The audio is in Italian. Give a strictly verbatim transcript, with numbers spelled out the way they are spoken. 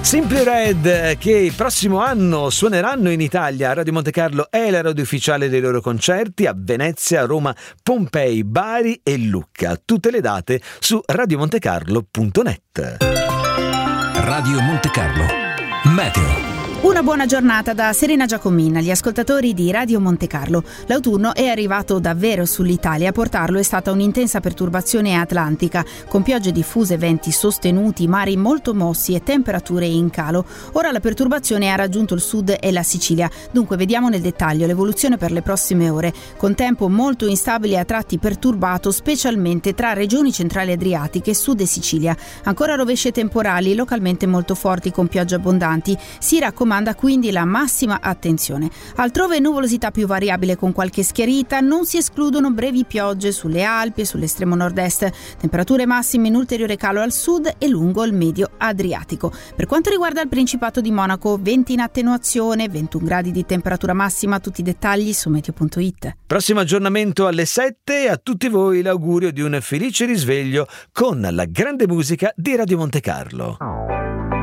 Simply Red, che il prossimo anno suoneranno in Italia. Radio Monte Carlo è la radio ufficiale dei loro concerti a Venezia, Roma, Pompei, Bari e Lucca. Tutte le date su radiomontecarlo punto net. Radio Monte Carlo Meteo. Una buona giornata da Serena Giacomina, gli ascoltatori di Radio Monte Carlo. L'autunno è arrivato davvero sull'Italia. A portarlo è stata un'intensa perturbazione atlantica, con piogge diffuse, venti sostenuti, mari molto mossi e temperature in calo. Ora la perturbazione ha raggiunto il sud e la Sicilia. Dunque vediamo nel dettaglio l'evoluzione per le prossime ore, con tempo molto instabile e a tratti perturbato, specialmente tra regioni centrali adriatiche, sud e Sicilia. Ancora rovesce temporali, localmente molto forti con piogge abbondanti. Si raccomanda quindi la massima attenzione. Altrove nuvolosità più variabile con qualche schiarita, non si escludono brevi piogge sulle Alpi e sull'estremo nord-est, temperature massime in ulteriore calo al sud e lungo il medio Adriatico. Per quanto riguarda il Principato di Monaco, venti in attenuazione, ventuno gradi di temperatura massima, tutti i dettagli su meteo punto it. Prossimo aggiornamento alle sette e a tutti voi l'augurio di un felice risveglio con la grande musica di Radio Monte Carlo.